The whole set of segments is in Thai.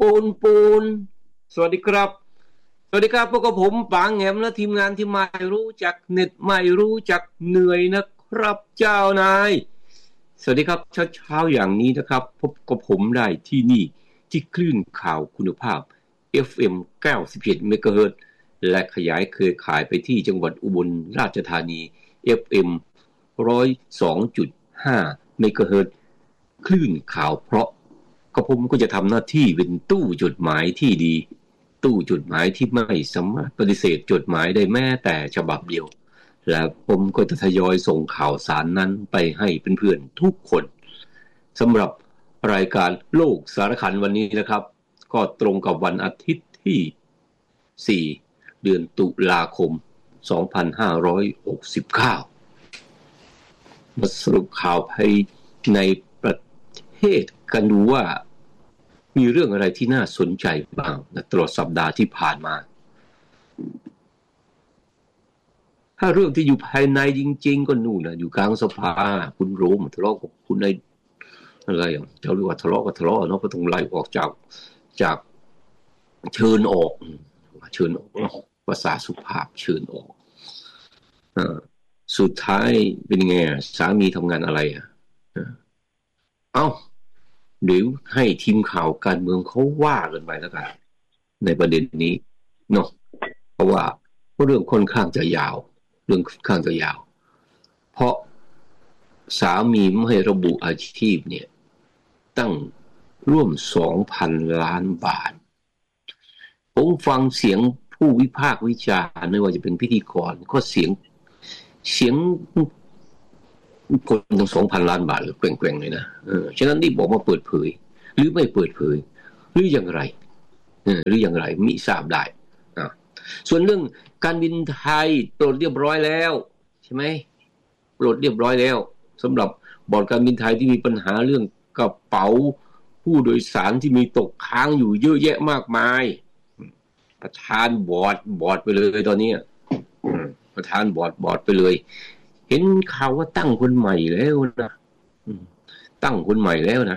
ปูนสวัสดีครับสวัสดีครับพวกกับผมปางแหมและทีมงานที่ไม่รู้จักเหน็ดไม่รู้จักเหนื่อยนะครับเจ้านายสวัสดีครับเช้าอย่างนี้นะครับพบกับผมได้ที่นี่ที่คลื่นข่าวคุณภาพ FM 97 เมกะเฮิรตซ์และขยายเครือข่ายไปที่จังหวัดอุบลราชธานี FM 102.5 เมกะเฮิรตซ์คลื่นข่าวเพราะก็ผมก็จะทำหน้าที่เป็นตู้จดหมายที่ดีตู้จดหมายที่ไม่สามารถปฏิเสธจดหมายได้แม้แต่ฉบับเดียวและผมก็จะทยอยส่งข่าวสารนั้นไปให้เพื่อนๆทุกคนสำหรับรายการโลกสารคันวันนี้นะครับก็ตรงกับวันอาทิตย์ที่4เดือนตุลาคม2569มาสรุปข่าวภายในประเทศกันดูว่ามีเรื่องอะไรที่น่าสนใจบ้างตลอดสัปดาห์ที่ผ่านมาถ้าเรื่องที่อยู่ภายในจริงๆก็นู่นนะอยู่กลางสภาคุณโรมทะเลาะกับคุณในอะไรอย่างจะเรียกว่าทะเลาะเนาะก็ต้องไล่ออกจากเชิญออกภาษาสุภาพเชิญออกสุดท้ายเป็นไงสามีทำงานอะไรเอ้าเดี๋ยวให้ทีมข่าวการเมืองเขาว่ากันไปแล้วกันในประเด็นนี้เนาะเพราะว่าเรื่องค่อนข้างจะยาวเพราะสามีไม่ระบุอาชีพเนี่ยตั้งร่วม 2,000 ล้านบาทผมฟังเสียงผู้วิพากษ์วิจารณ์ไม่ว่าจะเป็นพิธีกรก็เสียงคนทั้ง 2,000 ล้านบาทแกว่งๆเลยนะฉะนั้นนี่บอกว่าเปิดเผยหรือไม่เปิดเผยหรืออย่างไรมิทราบได้ส่วนเรื่องการบินไทยปลดเรียบร้อยแล้วใช่ไหมปลดเรียบร้อยแล้วสำหรับบอร์ดการบินไทยที่มีปัญหาเรื่องกระเป๋าผู้โดยสารที่มีตกค้างอยู่เยอะแยะมากมายประธานบอร์ดไปเลยตอนนี้ประธานบอร์ดไปเลยเห็นข่าวว่าตั้งคนใหม่แล้วนะตั้งคนใหม่แล้ว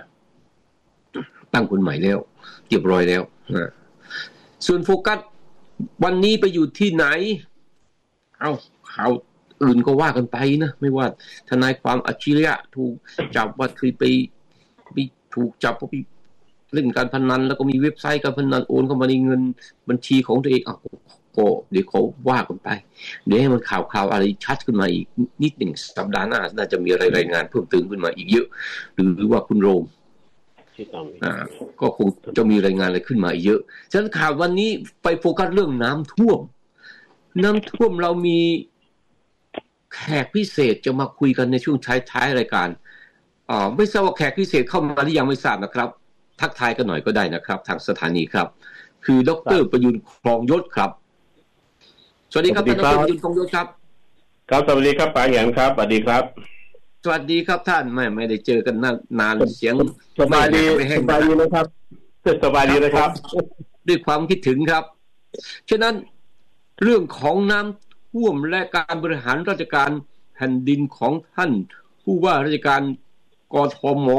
เรียบร้อยแล้วส่วนโฟกัสวันนี้ไปอยู่ที่ไหนข่าวอื่นก็ว่ากันไปนะไม่ว่าทนายความอัจฉริยะถูกจับว่าเคยไปถูกจับเพราะไปเล่นการพนันแล้วก็มีเว็บไซต์การพนันโอนเข้ามาในเงินบัญชีของตัวเองก็เดี๋ยวเขาว่ากันไปเดี๋ยวให้มันข่าวอะไรชัดขึ้นมาอีกนิดหนึ่งสัปดาห์หน้าน่าจะมีอะไรรายงานเพิ่มเติมขึ้นมาอีกเยอะหรือว่าคุณโรมก็คงจะมีรายงานอะไรขึ้นมาอีกเยอะฉะนั้นข่าววันนี้ไปโฟกัสเรื่องน้ำท่วมเรามีแขกพิเศษจะมาคุยกันในช่วงท้ายรายการไม่ทราบว่าแขกพิเศษเข้ามาหรือยังไม่ทราบนะครับทักทายกันหน่อยก็ได้นะครับทางสถานีครับคือดร.ประยุนครองยศครับสวัสดีครับดร.ประยุนครองยศครับครับสวัสดีครับป๋าแหงครับสวัสดีครับสวัสดีครับท่านไม่ได้เจอกันนานเสียงสบายดีนะครับสบายดีนะครับด้วยความคิดถึงครับฉะนั้นเรื่องของน้ำท่วมและการบริหารราชการแผ่นดินของท่านผู้ว่าราชการกทม.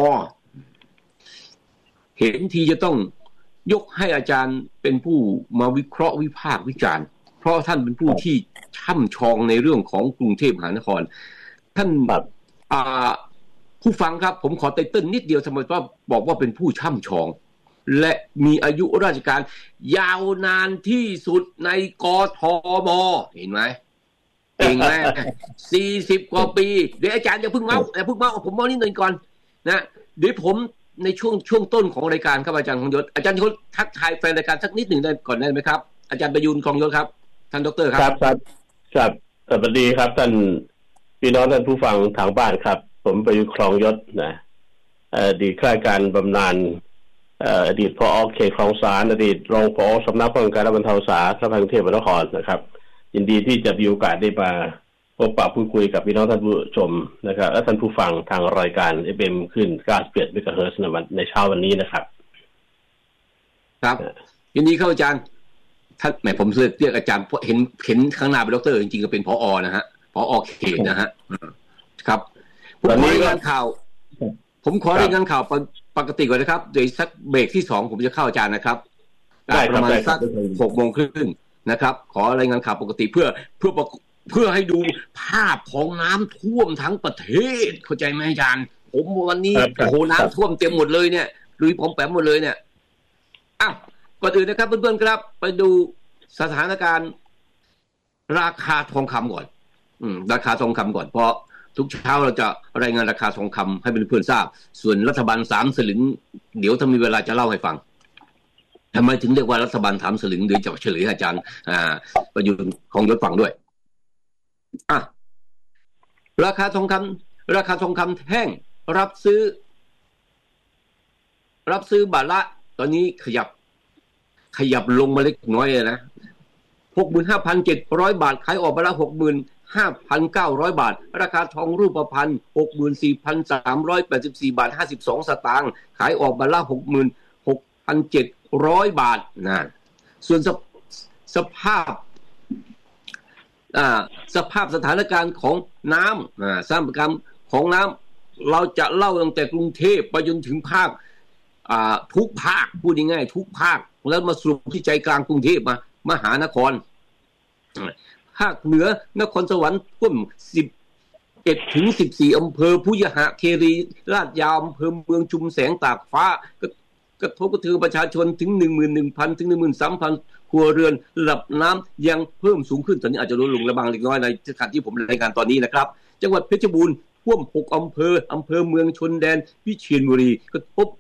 เห็นทีจะต้องยกให้อาจารย์เป็นผู้มาวิเคราะห์วิพากษ์วิจารณ์เพราะท่านเป็นผู้ที่ช่ำชองในเรื่องของกรุงเทพมหานครท่านผู้ฟังครับผมขอไตเติ้ลนิดเดียวทำไมว่าบอกว่าเป็นผู้ช่ำชองและมีอายุราชการยาวนานที่สุดในกทม.เห็นไหมเก่งแม่40 กว่าปีเดี๋ยวอาจารย์อย่าเพิ่งเมาผมเมานิดหน่อยก่อนนะเดี๋ยวผมในช่วงต้นของรายการครับอาจารย์คงยศอาจารย์เขาทักทายแฟนรายการสักนิดหนึ่งได้ก่อนได้ไหมครับอาจารย์ประยุนครองยศครับท่านดร.ครับครับสวัสดีครับท่านพี่น้องท่านผู้ฟังทางบ้านครับผมประยุนครองยศนะอดีตข้าราชการบำนาญอดีตผอ.เขตคลองสานอดีตรองผอ.สำนักป้องกันและบรรเทาสาธารณภัยกรุงเทพมหานครนะครับยินดีที่จะมีโอกาสได้มาพบปะพูดคุยกับพี่น้องท่านผู้ชมนะครับและท่านผู้ฟังทางรายการ FM ขึ้น91 เมกะเฮิรตซ์ในเช้าวันนี้นะครับครับยินดีครับอาจารย์ท่านผมเรียกอาจารย์เพราะเห็นข้างหน้าเป็นดร.จริงๆก็เป็นผอ.นะฮะผอ.เขตนะฮะครับผมขอรายงานข่าวปกติก่อนนะครับเดี๋ยวสักเบรกที่2ผมจะเข้าอาจารย์นะครับประมาณสัก 6:30 น.นะครับขอรายงานข่าวปกติเพื่อให้ดูภาพของน้ำท่วมทั้งประเทศเข้าใจไหมอาจารย์ผมวันนี้โอ้โหน้ำท่วมเต็มหมดเลยเนี่ยลุยปอมแปมหมดเลยเนี่ยก่อนอื่นนะครับเพื่อนๆครับไปดูสถานการณ์ราคาทองคำก่อนราคาทองคำก่อนเพราะทุกเช้าเราจะรายงานราคาทองคำให้เพื่อนๆทราบส่วนรัฐบาล3 สลึงเดี๋ยวถ้ามีเวลาจะเล่าให้ฟังทำไมถึงเรียกว่ารัฐบาล3 สลึงเดี๋ยวจะเฉลยให้อาจารย์ประยุทธ์ของยศฟังด้วยราคาทองคำแท่งรับซื้อบาทละตอนนี้ขยับลงมาเล็กน้อยนะ 65,700 บาทขายออกบาทละ 65,900 บาทราคาทองรูปพรรณ 64,384 บาท52 สตางค์ขายออกบาทละ 66,700 บาทนะส่วนสภาพสถานการณ์ของน้ำสถานการณ์ของน้ำเราจะเล่าตั้งแต่กรุงเทพไปจนถึงภาคทุกภาคพูดง่ายๆทุกภาคแล้วมาสรุปที่ใจกลางกรุงเทพมหานครภาคเหนือนครสวรรค์ท่วม11 ถึง 14 อำเภอพุยหะคีรีลาดยาวอำเภอเมืองชุมแสงตากฟ้ากระทบกระเทือนประชาชนถึง 11,000 ถึง 13,000 ครัวเรือนระดับน้ำยังเพิ่มสูงขึ้นตอนนี้อาจจะลดลงระบางเล็กน้อยในขณะที่ผมรายงานตอนนี้นะครับจังหวัดเพชรบูรณ์ท่วม6 อำเภอเมืองชนแดนวิเชียรบุรีกระทบ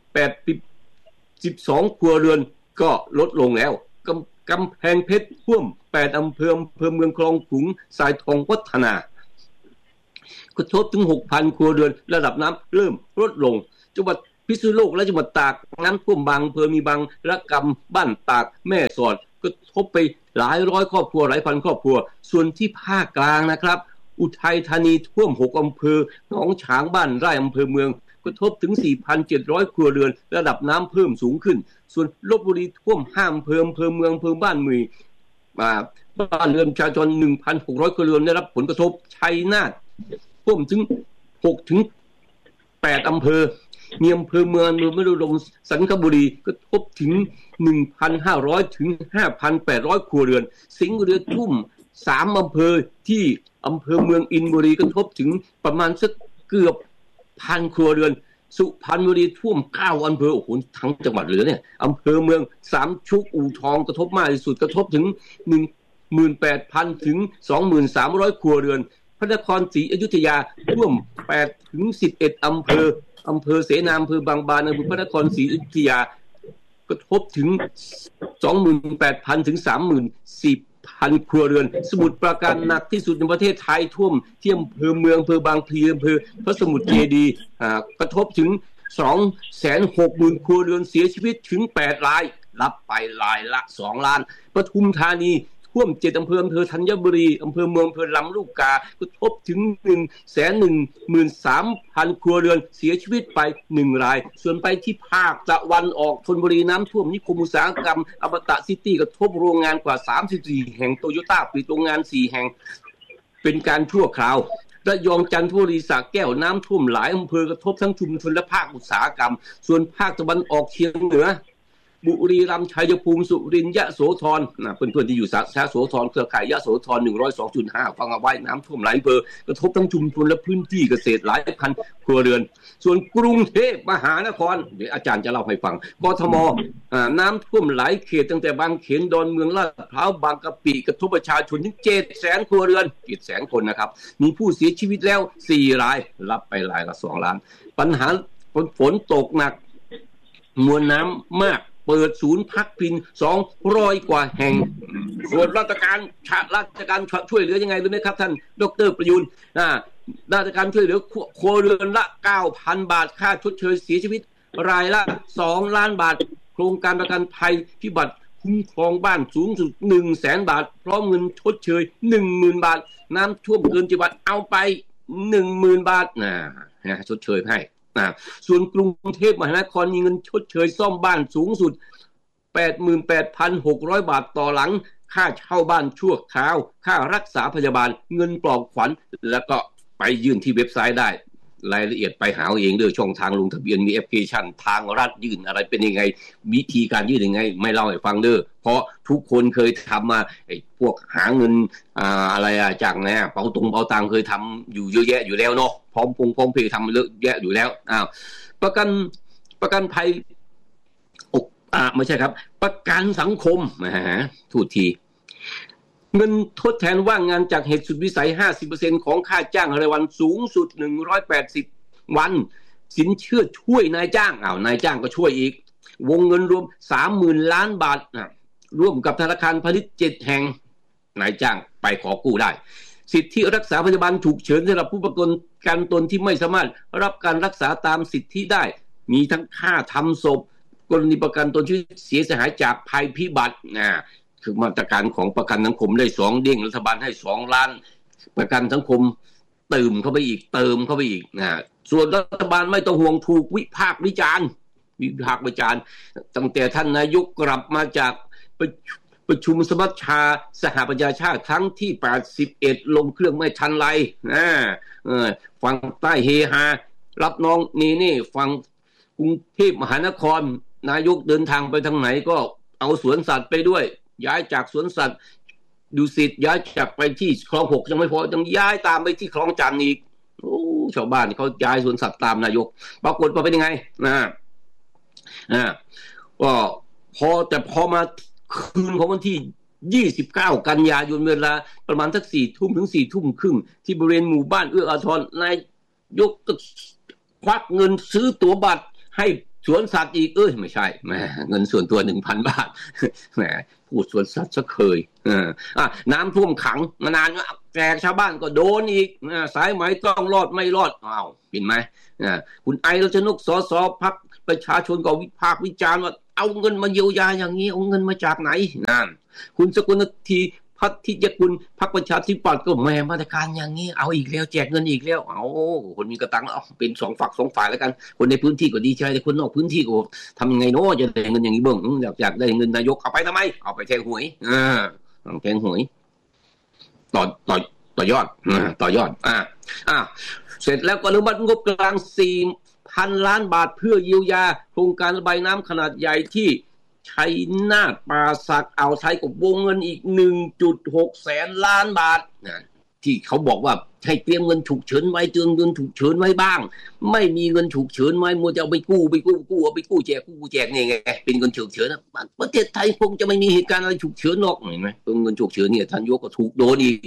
12 ครัวเรือนก็ลดลงแล้วกำแพงเพชรท่วม8 อำเภอเมืองคลองขลุงสายทองวัฒนากระทบถึง 6,000 ครัวเรือนระดับน้ำเริ่มลดลงจังหวัดพิษณุโลกและจังหวัดตากน้ำท่วมบางอำเภอมีบางระกำบ้านตากแม่สอดกระทบไปหลายร้อยครอบครัวหลายพันครอบครัวส่วนที่ภาคกลางนะครับอุทัยธานีท่วม6 อำเภอหนองฉางบ้านไร่อำเภอเมืองกระทบถึง 4,700 ครัวเรือนระดับน้ำเพิ่มสูงขึ้นส่วนลพบุรีท่วม5 อำเภอเมืองบ้านเรือนประชาชน 1,600 ครัวเรือนได้รับผลกระทบชัยนาทท่วมถึง6 ถึง 8 อำเภอมีอำเภอเมืองมฤดมสันคบุรีกระทบถึง 1,500 ถึง 5,800 ครัวเรือนสิงห์บุรีท่วม3 อำเภอที่อำเภอเมืองอินบุรีกระทบถึงประมาณสักเกือบ 1,000 ครัวเรือนสุพรรณบุรีท่วม9 อำเภอโอ้โหทั้งจังหวัดเลยเนี่ยอำเภอเมืองสามชุกอู่ทองกระทบมากที่สุดกระทบถึง 18,000 ถึง 2,300 ครัวเรือนพระนครศรีอยุธยาท่วม8 ถึง 11 อำเภอเสนาอำเภอบางบานอำเภอพระนครศรีอยุธยากระทบถึง 28,000 ถึง 34,000 ครัวเรือนสมุทรปราการหนักที่สุดในประเทศไทยท่วมที่อำเภอเมืองอำเภอบางพลีอำเภอพระสมุทรเจดีย์กระทบถึง 260,000 ครัวเรือนเสียชีวิตถึง8 รายรับไปรายละ2 ล้านปทุมธานีท่วม7 อำเภอธัญบุรีอำเภอเมืองอำเภอลำลูกกากระทบถึง 113,000 ครัวเรือนเสียชีวิตไป1 รายส่วนไปที่ภาคตะวันออกชลบุรีน้ำท่วมนิคมอุตสาหกรรมอมตะซิตี้กระทบโรงงานกว่า34 แห่งโตโยต้าปิดโรงงาน4 แห่งเป็นการชั่วคราวระยองจันทบุรีสระแก้วน้ำท่วมหลายอำเภอกระทบทั้งชุมชนและภาคอุตสาหกรรมส่วนภาคตะวันออกเฉียงเหนือบุรีรัมย์ชัยภูมิสุรินทร์ยะโสธรเพื่อนๆที่อยู่ยะโสธรเครือข่ายยะโสธร 102.5 ฟังเอาไว้น้ำท่วมหลายอำเภอกระทบทั้งชุมชนและพื้นที่เกษตรหลายพันครัวเรือนส่วนกรุงเทพมหานครเดี๋ยวอาจารย์จะเล่าให้ฟังกทมน้ำท่วมหลายเขตตั้งแต่บางเขนดอนเมืองลาดพร้าวบางกะปิกระทบประชาชนถึง 700,000 ครัวเรือน 700,000 คนนะครับมีผู้เสียชีวิตแล้ว4 รายรับไปรายละ2 ล้านปัญหาฝนตกหนักมวลน้ำมากเปิดศูนย์พักพิง200 กว่าแห่งส่วนราชการช่วยเหลือยังไงรู้ไหมครับท่านดร.ประยุทธ์ราชการช่วยเหลือครัวเรือนละ 9,000 บาทค่าชดเชยเสียชีวิตรายละ2 ล้านบาทโครงการประกันภัยพิบัติคุ้มครองบ้านสูงสุด 100,000 บาทพร้อมเงินชดเชย 10,000 บาทน้ำท่วมเกินจังหวัดเอาไป 10,000 บาทชดเชยให้ส่วนกรุงเทพมหานครมีเงินชดเชยซ่อมบ้านสูงสุด 88,600 บาทต่อหลังค่าเช่าบ้านชั่วคราวค่ารักษาพยาบาลเงินปลอบขวัญแล้วก็ไปยื่นที่เว็บไซต์ได้รายละเอียดไปหาเองเด้อช่องทางลงทะเบียนมีแอปพลิเคชันทางรัฐยื่นอะไรเป็นยังไงวิธีการยื่นยังไงไม่เล่าให้ฟังเด้อเพราะทุกคนเคยทำมาไอ้พวกหาเงินอะไรจากเนี่ยเป๋าตังเคยทำอยู่เยอะแยะอยู่แล้วเนาะพร้อมเพย์ทำเยอะแยะอยู่แล้วประกันภัยไม่ใช่ครับประกันสังคมถูกทีเงินทดแทนว่างงานจากเหตุสุดวิสัย 50% ของค่าจ้างรายวันสูงสุด180วันสินเชื่อช่วยนายจ้างนายจ้างก็ช่วยอีกวงเงินรวม 30,000 ล้านบาทร่วมกับธนาคารพาณิชย์7แห่งนายจ้างไปขอกู้ได้สิทธิรักษาพยาบาลฉุกเฉินสำหรับผู้ประกันตนที่ไม่สามารถรับการรักษาตามสิทธิได้มีทั้งค่าทำศพกรณีประกันตนที่เสียหายจากภัยพิบัติคือมาตรการของประกันสังคมได้2เด้งรัฐบาลให้2ล้านประกันสังคมเติมเข้าไปอีกส่วนรัฐบาลไม่ต้องห่วงถูกวิพากษ์วิจารณ์ตั้งแต่ท่านนายกกลับมาจากประชุมสมัชชาสหประชาชาติครั้งที่81ลงเครื่องไม่ทันไรฝั่งใต้เฮฮารับน้องนี่ฝั่งกรุงเทพมหานครนายกเดินทางไปทางไหนก็เอาสวนสัตว์ไปด้วยย้ายจากสวนสัตว์ดุสิตย้ายจากไปที่คลอง6ยังไม่พอต้องย้ายตามไปที่คลองจันทน์อีกชาวบ้านเขาย้ายสวนสัตว์ตามนายกปรากฏว่าเป็นยังไงก็พอมาคืนของวันที่29กันยายนเวลาประมาณสัก 4 ทุ่มถึง 4 ทุ่มครึ่งที่บริเวณหมู่บ้านเอื้ออาทรนายกก็ควักเงินซื้อตั๋วบัตรให้สวนสัตว์อีกไม่ใช่แหมเงินส่วนตัว 1,000 บาทแหมพูดสวนสัตว์ซะเคยน้ำท่วมขังมานานแจกชาวบ้านก็โดนอีกสายไหมต้องรอดไม่รอดเห็นไหมคุณไอรัชนกสสพรรคประชาชนก็วิพากษ์วิจารณ์ว่าเอาเงินมาเยียวยาอย่างนี้เอาเงินมาจากไหนคุณสกลทีพัทธิยกุลพรรคประชาธิปัตย์ก็แม่มาตรการอย่างนี้เอาอีกแล้วแจกเงินอีกแล้วคนมีกระตังเป็น2 ฝัก 2 ฝ่ายแล้วกันคนในพื้นที่ก็ดีใจแต่คนนอกพื้นที่ก็ทำยังไงเนาะจะได้เงินอย่างนี้เบิ่งอยากได้เงินนายกเอาไปทำไมเอาไปแทงหวยแทงหวยต่อยอดเสร็จแล้วก็อนุมัติงบกลาง 4,000 ล้านบาทเพื่อเยียวยาโครงการระบายน้ำขนาดใหญ่ที่ชัยนาทป่าสักอ่าวไทยกับวงเงินอีก 1.6 แสนล้านบาทที่เขาบอกว่าให้เตรียมเงินฉุกเฉินไว้เงินฉุกเฉินไว้บ้างไม่มีเงินฉุกเฉินไว้มัวจะเอาไปกู้เอาไปกู้แจกนี่ไงเป็นเงินฉุกเฉินประเทศไทยคงจะไม่มีเหตุการณ์อะไรฉุกเฉินหรอกเห็นไหมเงินฉุกเฉินเนี่ยท่านยกก็ถูกโดนอีก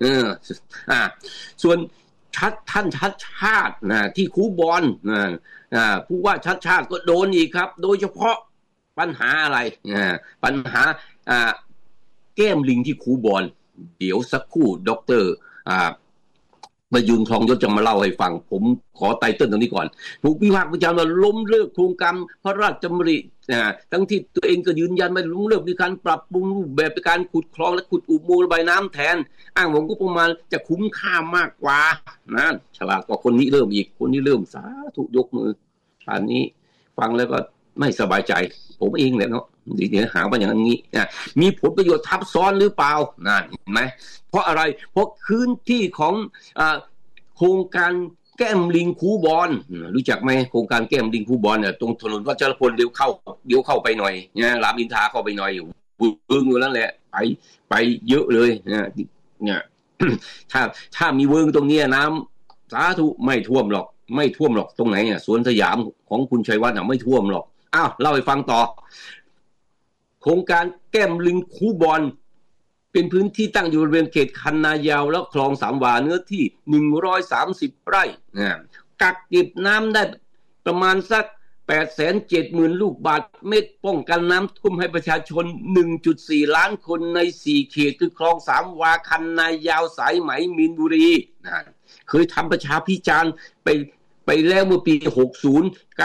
ส่วนท่านชัดชาติที่คูบอนผู้ว่าชัดชาติก็โดนอีกครับโดยเฉพาะปัญหาอะไรปัญหาแก้มลิงที่คูบอนเดี๋ยวสักครู่ดร.ประยุนทองยศจะมาเล่าให้ฟังผมขอไตเติ้ลตรงนี้ก่อนถูกวิพากษ์วิจารณ์ว่าล้มเลิกโครงการพระราชดำริทั้งที่ตัวเองก็ยืนยันว่าล้มเลิกในการปรับปรุงรูปแบบการขุดคลองและขุดอุโมงค์ระบายน้ำแทนอ้างว่าก็ประมาณจะคุ้มค่ามากกว่านะฉลาดกว่าคนนี้เริ่มอีกคนนี้เริ่มสาธุยกมืออันนี้ฟังแล้วก็ไม่สบายใจผมเองแหละเนาะเดี๋ยวหาว่าอย่างนี้มีผลประโยชน์ทับซ้อนหรือเปล่านั่นเห็นไหมเพราะอะไรเพราะพื้นที่ของโครงการแก้มลิงคูบอนรู้จักไหมโครงการแก้มลิงคูบอนเนี่ยตรงถนนวัชรพลเดี๋ยวเข้าไปหน่อยเนี่ยรามอินทราเข้าไปหน่อยอยู่แล้วแหละไปเยอะเลยเนี่ยถ้ามีเวิงตรงนี้น้ำสาธุไม่ท่วมหรอกตรงไหนเนี่ยสวนสยามของคุณชัยวัฒน์ไม่ท่วมหรอกเล่าให้ฟังต่อโครงการแก้มลิงคูบอนเป็นพื้นที่ตั้งอยู่บริเวณเขตคันนายาวและคลองสามวาเนื้อที่130ไร่กักเก็บน้ำได้ประมาณสัก 870,000 ลูกบาศก์เมตรป้องกันน้ำท่วมให้ประชาชน 1.4 ล้านคนใน4เขตคือคลองสามวาคันนายาวสายไหมมีนบุรีเคยทำประชาพิจารณ์ไปแล้วเมื่อปี60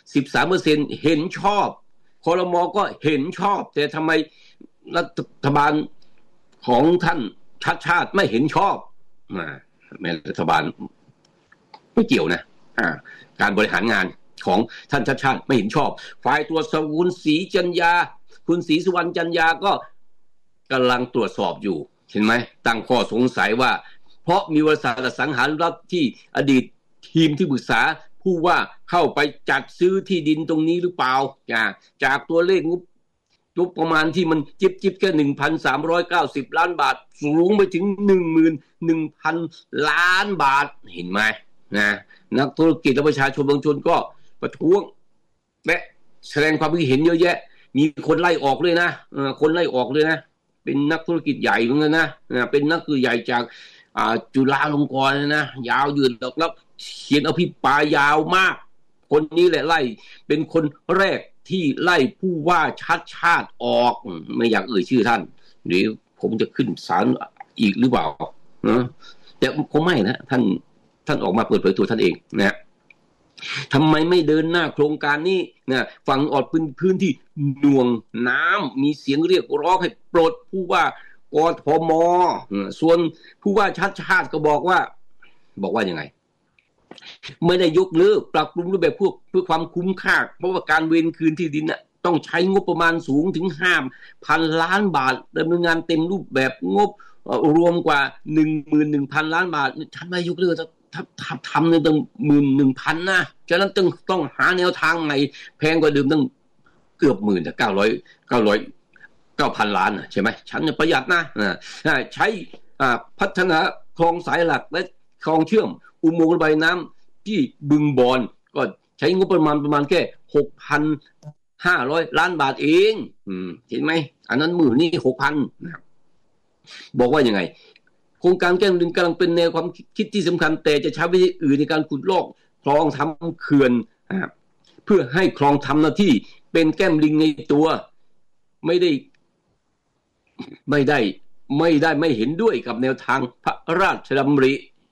93% เห็นชอบครม.ก็เห็นชอบแต่ทำไมรัฐบาลของท่านชัดชาติไม่เห็นชอบแม้รัฐบาลไม่เกี่ยวนะการบริหารงานของท่านชัดชาติไม่เห็นชอบฝ่ายตรวจสอบคุณศรีจันยาคุณศรีสุวรรณจันยาก็กำลังตรวจสอบอยู่เห็นไหมตั้งข้อสงสัยว่าเพราะมีบริษัทอสังหาริมทรัพย์ที่อดีตทีมที่ปรึกษาผู้ว่าเข้าไปจัดซื้อที่ดินตรงนี้หรือเปล่าจากตัวเลขงบประมาณที่มันจิบแค่ 1,390 ล้านบาทสูงไปถึง 11,000 ล้านบาทเห็นไหมนะนักธุรกิจและประชาชนบางชนก็ประท้วงและแสดงความคิดเห็นเยอะแยะมีคนไล่ออกเลยนะคนไล่ออกเลยนะเป็นนักธุรกิจใหญ่เหมือนกันนะเป็นนักธุรกิจใหญ่จากจุฬาลงกรณ์นะยาวยืนแล้วเขียนอภิปรายยาวมากคนนี้แหละไล่เป็นคนแรกที่ไล่ผู้ว่าชัดชาติออกไม่อยากเอ่ยชื่อท่านหรือผมจะขึ้นศาลอีกหรือเปล่าแต่คงไม่นะท่านออกมาเปิดเผยตัวท่านเองนะทำไมไม่เดินหน้าโครงการนี้นะฝั่งออดพื้นที่หน่วงน้ำมีเสียงเรียกร้องให้ปลดผู้ว่ากทม.ส่วนผู้ว่าชัดชาติก็บอกว่ายังไงไม่ได้ยกเลิกปรับปรุงรูปแบบเพื่อความคุ้มค่าเพราะว่าการเวรคืนที่ดินน่ะต้องใช้งบประมาณสูงถึง 5,000 ล้านบาทดำเนินงานเต็มรูปแบบงบรวมกว่า 11,000 ล้านบาทท่านไม่ยกเลิกทำเนี่ยต้อง 11,000 นะฉะนั้นต้องหาแนวทางใหม่แพงกว่าเดิมตั้งเกือบหมื่นแต่9,000 ล้านใช่ไหมฉันจะประหยัดนะใช้พัฒนาคลองสายหลักและคลองเชื่อมอุโมงค์ระบายน้ำที่บึงบอนก็ใช้งบประมาณแค่ 6,500 ล้านบาทเองเห็นไหมอันนั้นหมื่นนี่ 6,000 นะครับบอกว่ายังไงโครงการแก้มลิงกำลังเป็นแนวความคิดที่สำคัญแต่จะใช้วิธีอื่นในการขุดลอกคลองทำเขื่อนเพื่อให้คลองทำหน้าที่เป็นแก้มลิงในตัวไม่เห็นด้วยกับแนวทางพระราชดำริ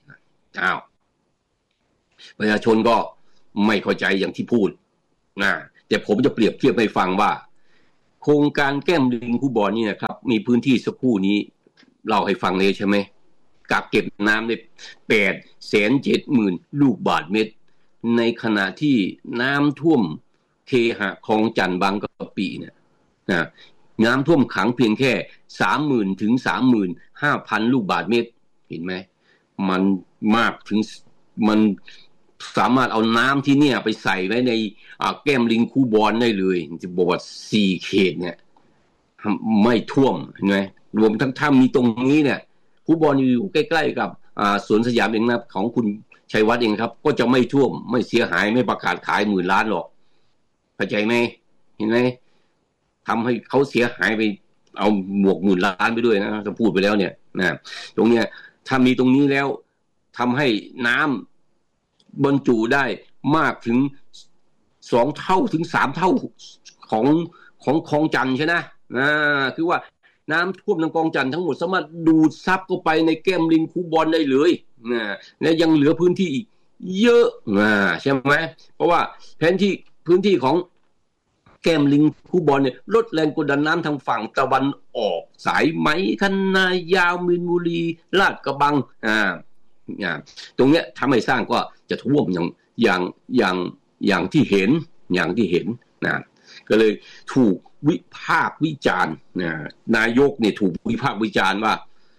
ประชาชนก็ไม่เข้าใจอย่างที่พูดแต่ผมจะเปรียบเทียบให้ฟังว่าโครงการแก้มลิงคูบอนนี่นะครับมีพื้นที่สักครู่นี้เล่าให้ฟังเลยใช่ไหมกักเก็บน้ำได้ 870,000 ลูกบาศก์เมตรในขณะที่น้ำท่วมเคหะคลองจันทน์บางกะปิเนี่ยน้ำท่วมขังเพียงแค่ 30,000 ถึง 35,000 ลูกบาศก์เมตรเห็นไหมมันมากถึงมันสามารถเอาน้ำที่เนี่ยไปใส่ไว้ในแก้มลิงคูบอนได้เลยจะบอกว่า4เขตเนี่ยไม่ท่วมเห็นไหมรวมทั้งถ้ามีตรงนี้เนี่ยคูบอนอยู่ใกล้ๆกับสวนสยามเองนะของคุณชัยวัฒน์เองครับก็จะไม่ท่วมไม่เสียหายไม่ประกาศขายหมื่นล้านหรอกเข้าใจไหมเห็นไหมทำให้เขาเสียหายไปเอาหมวกหมื่นล้านไปด้วยนะถ้าพูดไปแล้วเนี่ยนะตรงเนี้ยถ้ามีตรงนี้แล้วทำให้น้ำบรรจุได้มากถึง2เท่าถึง3เท่าของคลองจันทน์ใช่ไหมคือว่าน้ำท่วมทางคลองจันทน์ทั้งหมดสามารถดูดซับเข้าไปในแก้มลิงคูบอนได้เลยและยังเหลือพื้นที่อีกเยอะใช่ไหมเพราะว่าพื้นที่ของแก้มลิงคูบอนเนี่ยลดแรงกดดันน้ำทางฝั่งตะวันออกสายไหมคันนายาวมีนบุรีลาดกระบังตรงเนี้ยทำให้สร้างก็จะท่วมอย่างที่เห็นนะก็เลยถูกวิพากษ์วิจารณ์นายกเนี่ยถูกวิพากษ์วิจารณ์ว่า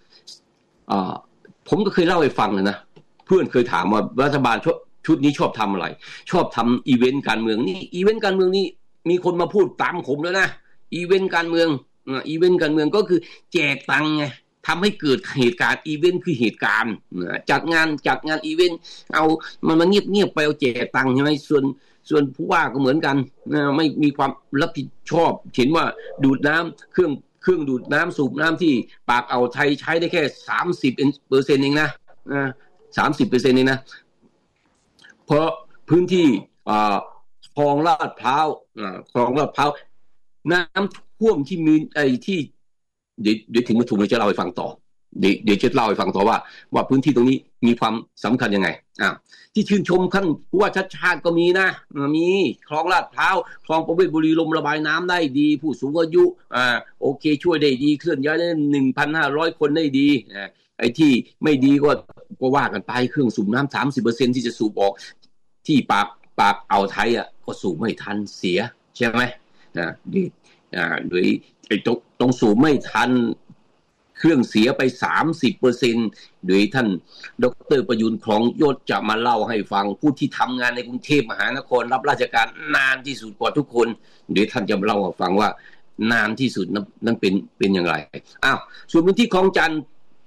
ผมก็เคยเล่าให้ฟังนะเพื่อนเคยถามว่ารัฐบาลชุดนี้ชอบทำอะไรชอบทำอีเวนต์การเมืองนี่อีเวนต์การเมืองนี่มีคนมาพูดตามผมแล้วนะอีเวนต์การเมืองก็คือแจกตังค์ไงทำให้เกิดเหตุการณ์อีเวนต์คือเหตุการณ์จัดงานอีเวนต์เอามันเงียบไปเอาแจกตังค์ใช่ไหมส่วนผู้ว่าก็เหมือนกันไม่มีความรับผิดชอบเห็นว่าดูดน้ำเครื่องดูดน้ำสูบน้ำที่ปากอ่าวไทยใช้ได้แค่ 30% เองนะ 30% เองนะเพราะพื้นที่คลองลาดพร้าวน้ำท่วมที่มีที่เดี๋ยวถึงมาถูกเราจะเล่าให้ฟังต่อเดี๋ยวจะเล่าให้ฟังต่อว่าพื้นที่ตรงนี้มีความสำคัญยังไงที่ชื่นชมท่านผู้ว่าชัดชาติก็มีนะมีคลองลาดพร้าวคลองประเวศบุรีลมระบายน้ำได้ดีผู้สูงอายุโอเคช่วยได้ดีเคลื่อนย้ายได้ 1,500 คนได้ดีไอ้ที่ไม่ดีก็ว่ากันไปเครื่องสูบน้ำ 30% ที่จะสูบออกที่ปากอ่าวไทยก็สูบไม่ทันเสียใช่ไหมโดยไอ้ต้องสูบไม่ทันเครื่องเสียไป 30% โดยท่านดร.ประยุนครองยศจะมาเล่าให้ฟังผู้ที่ทำงานในกรุงเทพมหานครรับราชการนานที่สุดกว่าทุกคนโดยท่านจะมาเล่าให้ฟังว่านานที่สุดนั้นเป็นอย่างไรส่วนพื้นที่คลองจันทน์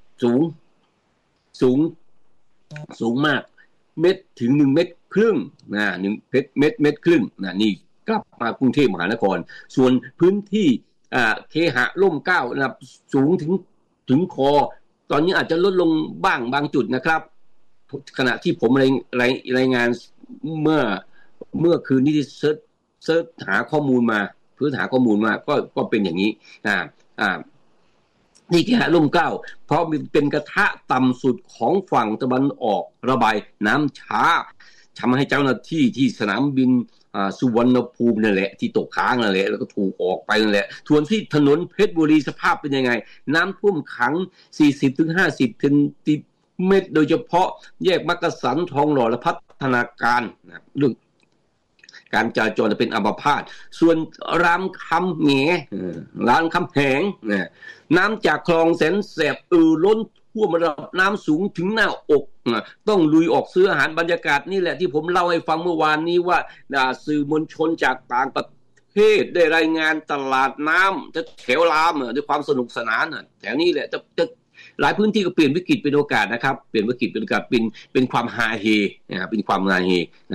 สูงมากเม็ดถึง1.5 เมตรนะ1 เมตรครึ่งนะนี่กลับมากรุงเทพมหานครส่วนพื้นที่เคหะร่มเกล้านะครับสูงถึงคอตอนนี้อาจจะลดลงบ้างบางจุดนะครับขณะที่ผมรายงานเมื่อคืนนี้ที่เซิร์ชหาข้อมูลมาก็เป็นอย่างนี้นี่เคหะร่มเกล้าเพราะเป็นกระทะต่ำสุดของฝั่งตะวันออกระบายน้ำช้าทำให้เจ้าหน้าที่ที่สนามบินสุวรรณภูมินั่นแหละที่ตกค้างนั่นแหละแล้วก็ถูกออกไปนั่นแหละส่วนที่ถนนเพชรบุรีสภาพเป็นยังไงน้ำท่วมขัง 40-50 เซนติเมตรโดยเฉพาะแยกมักกะสันทองหล่อและพัฒนาการนะเรื่องการจราจรจะเป็นอัมพาตส่วนรามคำแหงน้ำจากคลองแสนแสบล้นท่วมระดับน้ำสูงถึงหน้าอกต้องลุยออกซื้ออาหารบรรยากาศนี่แหละที่ผมเล่าให้ฟังเมื่อวานนี้ว่าสื่อมวลชนจากต่างประเทศได้รายงานตลาดน้ำจะแถวรามด้วยความสนุกสนานแถวนี้แหละจะหลายพื้นที่ก็เปลี่ยนวิกฤตเป็นโอกาสนะครับเปลี่ยนวิกฤตเป็นโอกาสเป็นความฮาเฮนะครับเป็นความฮาเฮ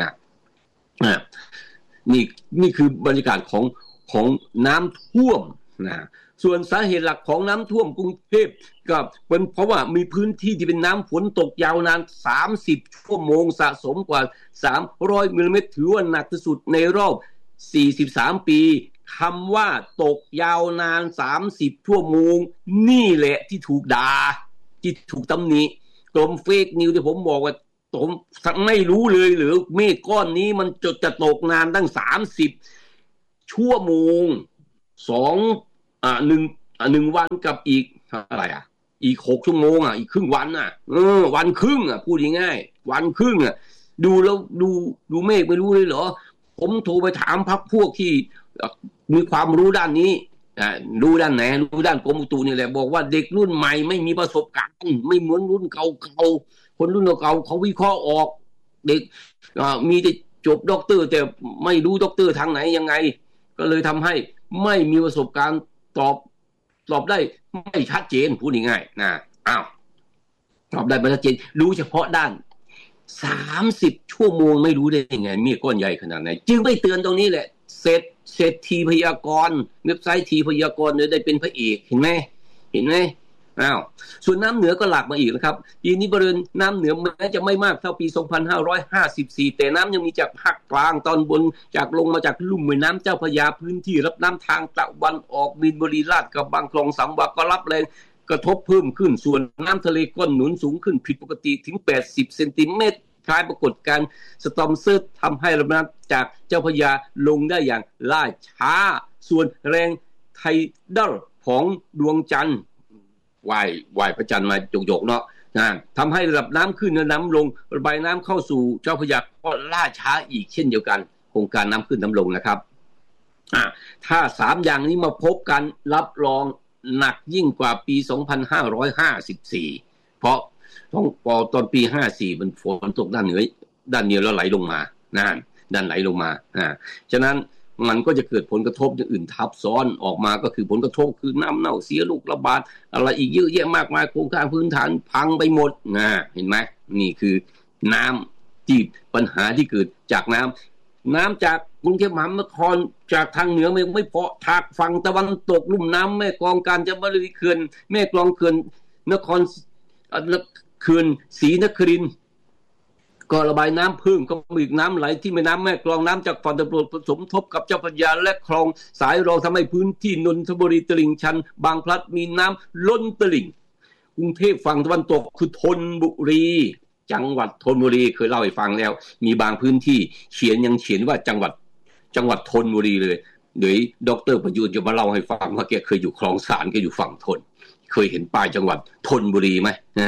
นี่คือบรรยากาศของน้ำท่วมส่วนสาเหตุหลักของน้ำท่วมกรุงเทพก็เป็นเพราะว่ามีพื้นที่ที่เป็นน้ำฝนตกยาวนาน30 ชั่วโมงสะสมกว่า300 มิลลิเมตรถือว่าหนักที่สุดในรอบ43 ปีคำว่าตกยาวนาน30 ชั่วโมงนี่แหละที่ถูกด่าที่ถูกตำหนิกรมเฟกนิวที่ผมบอกว่าผมไม่รู้เลยหรือเมฆก้อนนี้มันจะตกนานตั้ง30 ชั่วโมง1 วันกับอีกอะไรอีก6 ชั่วโมงอีกครึ่งวันวันครึ่งพูดง่ายๆวันครึ่งดูแล้วดูเมฆไม่รู้เลยเหรอผมโทรไปถามพรรคพวกที่มีความรู้ด้านนี้รู้ด้านไหนรู้ด้านกรมอุตุนี่แหละบอกว่าเด็กรุ่นใหม่ไม่มีประสบการณ์ไม่เหมือนรุ่นเก่าคนรุ่นเก่าเขาวิเคราะห์ออกเด็กมีแต่จบด็อกเตอร์แต่ไม่รู้ด็อกเตอร์ทางไหนยังไงก็เลยทำให้ไม่มีประสบการณ์ตอบได้ไม่ชัดเจนพูดง่ายๆตอบได้ไม่ชัดเจนรู้เฉพาะด้าน30 ชั่วโมงไม่รู้ได้ยังไงมีก้อนใหญ่ขนาดไหนจึงไปเตือนตรงนี้แหละเศรษฐีพยากรณ์เว็บไซต์ทีพยากรณ์ได้เป็นพระเอกเห็นไหมส่วนน้ำเหนือก็หลากมาอีกนะครับปีนี้บริเวณน้ำเหนือแม้จะไม่มากเท่าปี2554แต่น้ำยังมีจากภาคกลางตอนบนจากลงมาจากลุ่มแม่น้ำเจ้าพระยาพื้นที่รับน้ำทางตะวันออกมีนบุรีลาดกระบังคลองสามวาก็รับแรงกระทบเพิ่มขึ้นส่วนน้ำทะเลก้อนหนุนสูงขึ้นผิดปกติถึง80 เซนติเมตรคล้ายปรากฏการณ์สตอร์มเซิร์ชทำให้ระดับน้ำจากเจ้าพระยาลงได้อย่างล่าช้าส่วนแรงไทดัลของดวงจันทร์ว่ายพระจันทร์มาโยกๆเนาะทำให้ระดับน้ำขึ้นและน้ำลงระบายน้ำเข้าสู่เจ้าพระยาก็ล่าช้าอีกเช่นเดียวกันโครงการน้ำขึ้นน้ำลงนะครับถ้า3อย่างนี้มาพบกันรับรองหนักยิ่งกว่าปี2554เพราะตอนปี54มันฝนตกด้านเหนือแล้วไหลลงมาด้านไหลลงมาฉะนั้นมันก็จะเกิดผลกระทบอย่างอื่นทับซ้อนออกมาก็คือผลกระทบคือน้ำเน่าเสียลูกระบาดอะไรอีกเยอะแยะมากมายโครงสร้างพื้นฐานพังไปหมดเห็นไหมนี่คือน้ำที่ปัญหาที่เกิดจากน้ำจากกรุงเทพมหานครจากทางเหนือไม่พอทางฝั่งตะวันตกลุ่มน้ำแม่กลองกาญจนบุรีเขื่อนแม่กลองเขื่อนนครเขื่อนศรีนครินทร์ก็ระบายน้ำเพิ่มก็มีน้ำไหลที่แม่น้ำแม่กลองน้ำจากฝั่งตะวันตกผสมทบกับเจ้าพระยาและคลองสายรองทำให้พื้นที่นนทบุรีตลิ่งชันบางพลัดมีน้ำล้นตลิ่งกรุงเทพฝั่งตะวันตกคือธนบุรีจังหวัดธนบุรีเคยเล่าให้ฟังแล้วมีบางพื้นที่เขียนว่าจังหวัดธนบุรีเลยโดยดร.ประยุทธ์จะมาเล่าให้ฟังว่าแกเคยอยู่คลองสานแกอยู่ฝั่งธนเคยเห็นป้ายจังหวัดธนบุรีไหม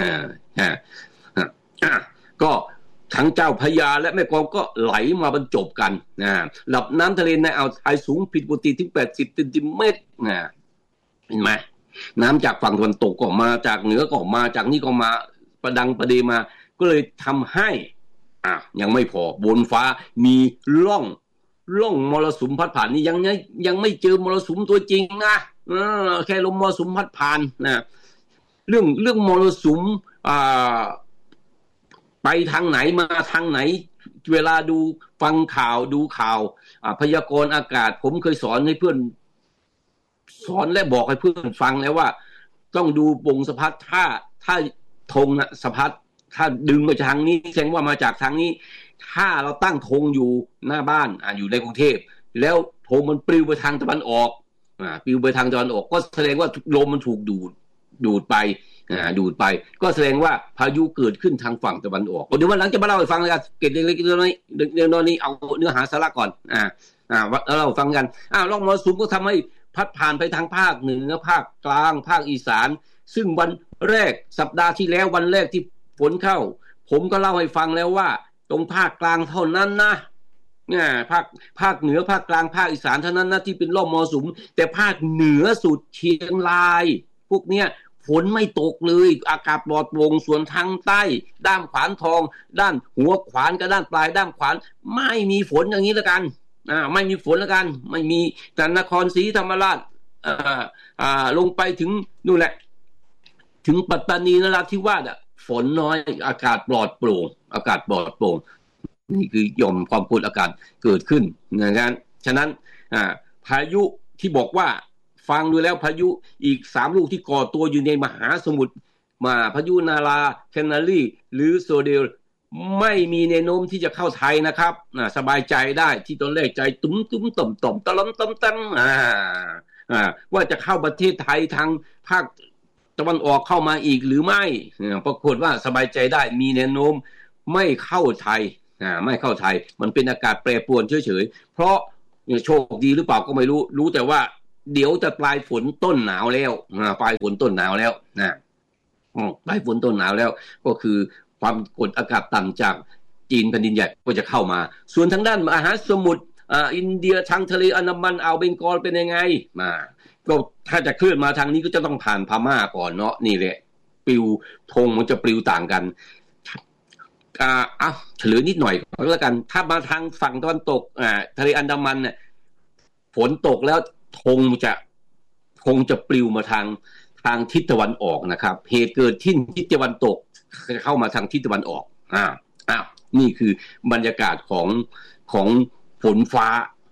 ก็ทั้งเจ้าพระยาและแม่กลองก็ไหลมาบรรจบกันระดับน้ำทะเลในอ่าวไทยสูงผิดปกติถึง80 เซนติเมตรเห็นไหมน้ำจากฝั่งตะวันตกก็มาจากเหนือก็มาจากนี่ก็มาประดังประเดมาก็เลยทำให้ยังไม่พอบนฟ้ามีร่องมรสุมพัดผ่านนี่ยังไม่เจอมรสุมตัวจริงนะแค่ลมมรสุมพัดผ่านนะเรื่องมรสุมไปทางไหนมาทางไหนเวลาดูฟังข่าวดูข่าวพยากรณ์อากาศผมเคยสอนให้เพื่อนสอนและบอกให้เพื่อนฟังแล้วว่าต้องดูวงสะพัดถ้าธงนะสะพัดถ้าดึงมาจากทางนี้แสดงว่ามาจากทางนี้ถ้าเราตั้งธงอยู่หน้าบ้านอยู่ในกรุงเทพแล้วธงมันปลิวไปทางตะวันออกปลิวไปทางตะวันออกก็แสดงว่าลมมันถูกดูดไปก็แสดงว่าพายุเกิดขึ้นทางฝั่งตะวันออกเดี๋ยววันหลังจะมาเล่าให้ฟังเลยครับเก็บเล็กๆน้อยๆเรื่องนี้เอาเนื้อหาสาระก่อนเราฟังกันร่องมรสุมก็ทำให้พัดผ่านไปทางภาคเหนือภาคกลางภาคอีสานซึ่งวันแรกสัปดาห์ที่แล้ววันแรกที่ฝนเข้าผมก็เล่าให้ฟังแล้วว่าตรงภาคกลางเท่านั้นนะเนี่ยภาคเหนือภาคกลางภาคอีสานเท่านั้นนะที่เป็นร่องมรสุมแต่ภาคเหนือสุดเชียงรายพวกเนี้ยฝนไม่ตกเลยอากาศปลอดโปร่งส่วนทางใต้ด้านขวานทองด้านหัวขวานกับด้านปลายด้านขวานไม่มีฝนอย่างนี้ละกันไม่มีฝนละกันไม่มีแต่นครศรีธรรมราชลงไปถึงนู่นแหละถึงปัตตานีนราธิวาสฝนน้อยอากาศปลอดโปร่งนี่คือหย่อมความกดอากาศเกิดขึ้นนะครับฉะนั้นพายุที่บอกว่าฟังดูแล้วพายุอีก3ลูกที่ก่อตัวอยู่ในมหาสมุทรพายุนาราแคนารีหรือโซเดลไม่มีแนวโน้มที่จะเข้าไทยนะครับสบายใจได้ที่ตอนแรกใจตุ้มต่อมตะล้ำตั้มว่าจะเข้าประเทศไทยทางภาคตะวันออกเข้ามาอีกหรือไม่ปรากฏว่าสบายใจได้มีแนวโน้มไม่เข้าไทยมันเป็นอากาศแปรปรวนเฉยๆเพราะโชคดีหรือเปล่าก็ไม่รู้แต่ว่าเดี๋ยวจะปลายฝนต้นหนาวแล้วปลายฝนต้นหนาวแล้วปลายฝนต้นหนาวแล้วก็คือความกดอากาศต่ำจากจีนแผ่นดินใหญ่ก็จะเข้ามาส่วนทางด้านมหาสมุทรอินเดียทางทะเลอันดามันอ่าวเบงกอลเป็นยังไงก็ถ้าจะเคลื่อนมาทางนี้ก็จะต้องผ่านพม่าก่อนเนาะนี่แหละปลิวธงมันจะปลิวต่างกันเฉลยนิดหน่อยก็แล้วกันถ้ามาทางฝั่งตะวันตกทะเลอันดามันเนี่ยฝนตกแล้วธงจะปลิวมาทางทิศตะวันออกนะครับเหตุเกิดที่ทิศตะวันตกเข้ามาทางทิศตะวันออกนี่คือบรรยากาศของฝนฟ้า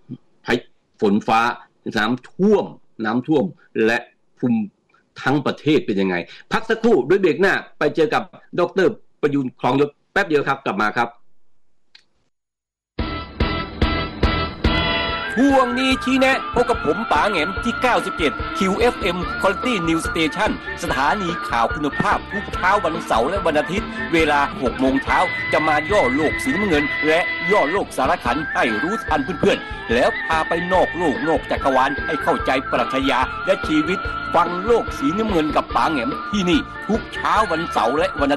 น้ำท่วมและภูมิทั้งประเทศเป็นยังไงพักสักครู่ด้วยเบรกหน้าไปเจอกับดร.ประยุนคลองยศแป๊บเดียวครับกลับมาครับช่วงนี้ชี้แนะพบกับผมป๋าแหงมที่97 QFM Quality News Station สถานีข่าวคุณภาพทุกเช้าวันเสาร์และวันอาทิตย์เวลา 6 โมงเช้าจะมาย่อโลกสีน้ำเงินและย่อโลกสารขันให้รู้ทันเพื่อนๆแล้วพาไปนอกโลกนอกจักรวาลให้เข้าใจปรัชญาและชีวิตฟังโลกสีน้ำเงินกับป๋าแหงมที่นี่ทุกเช้าวันเสาร์และวัน